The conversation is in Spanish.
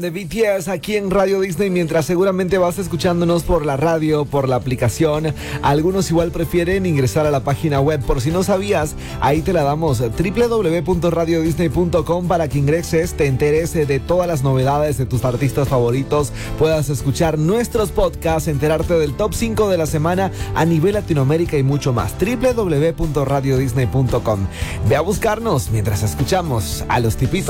De BTS aquí en Radio Disney, mientras seguramente vas escuchándonos por la radio, por la aplicación. Algunos igual prefieren ingresar a la página web. Por si no sabías, ahí te la damos, www.radiodisney.com, para que ingreses, te enteres de todas las novedades de tus artistas favoritos, puedas escuchar nuestros podcasts, enterarte del top 5 de la semana a nivel Latinoamérica y mucho más. www.radiodisney.com. Ve a buscarnos mientras escuchamos a los tipitos.